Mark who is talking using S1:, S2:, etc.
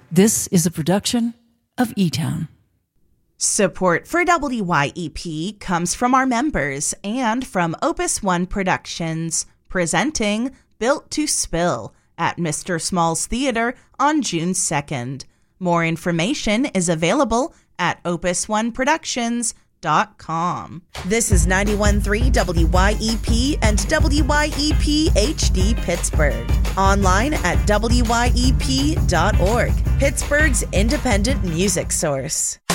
S1: This is a production of E-Town.
S2: Support for WYEP comes from our members and from Opus One Productions, presenting Built to Spill at Mr. Small's Theater on June 2nd. More information is available at opusoneproductions.com. This is 91.3 WYEP and WYEP HD Pittsburgh. Online at wyep.org, Pittsburgh's independent music source.